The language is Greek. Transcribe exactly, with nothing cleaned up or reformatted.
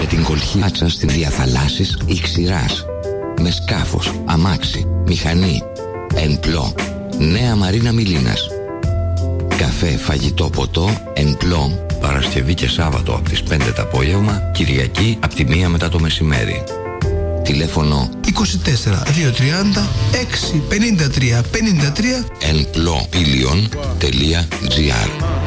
με την κολχάτσα στη διαθαλάσσης ή ξηράς, με σκάφος, αμάξι, μηχανή, εν πλώ, Νέα Μαρίνα Μιλίνας. Καφέ, φαγητό, ποτό, εν πλώ, Παρασκευή και Σάββατο από τις πέντε το απόγευμα, Κυριακή από τη μία μετά το μεσημέρι. Τηλέφωνο είκοσι τέσσερα διακόσια τριάντα έξι πενήντα τρία πενήντα τρία εν πλώ πίλιον τελεία τζι άρ.